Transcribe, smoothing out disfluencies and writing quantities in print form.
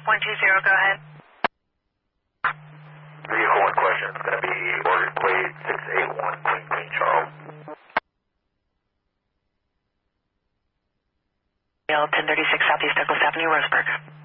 120, go ahead. Vehicle in question is going to be order plate 681 Queen Queen Charles. 1036 Southeast Douglas Avenue, Roseburg.